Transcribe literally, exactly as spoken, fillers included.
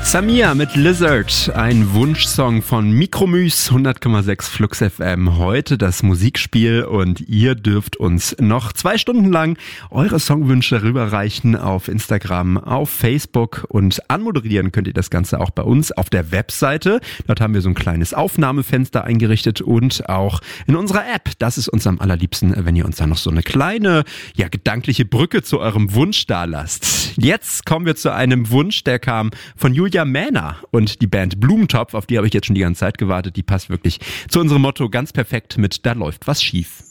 Samia mit Lizard, ein Wunschsong von Mikromüs, hundert Komma sechs Flux F M. Heute das Musikspiel und ihr dürft uns noch zwei Stunden lang eure Songwünsche rüberreichen auf Instagram, auf Facebook und anmoderieren könnt ihr das Ganze auch bei uns auf der Webseite. Dort haben wir so ein kleines Aufnahmefenster eingerichtet und auch in unserer App. Das ist uns am allerliebsten, wenn ihr uns da noch so eine kleine, ja, gedankliche Brücke zu eurem Wunsch da lasst. Jetzt kommen wir zu einem Wunsch, der kam von Julia Mähner und die Band Blumentopf, auf die habe ich jetzt schon die ganze Zeit gewartet. Die passt wirklich zu unserem Motto ganz perfekt mit Da läuft was schief.